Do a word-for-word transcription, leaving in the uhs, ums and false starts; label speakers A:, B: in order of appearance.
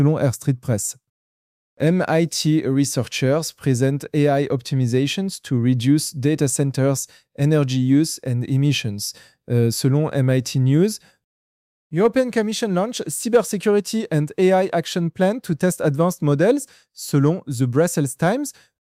A: selon Air Street Press. M I T researchers present A I optimizations to reduce data centers' energy use and emissions, euh, selon M I T News. European Commission launch Cybersecurity and A I Action Plan to test advanced models, selon The Brussels Times.